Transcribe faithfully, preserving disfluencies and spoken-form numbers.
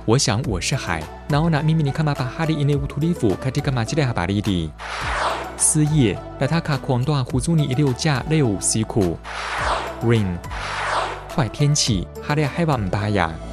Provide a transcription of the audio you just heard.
我想我是海。Naona mimi ni kama bahari yenye utulivu katika majira ya baridi. Siye, nataka kuondoa huzuni iliyojaa leo usiku. Rain, 坏天气，hali ya hewa mbaya.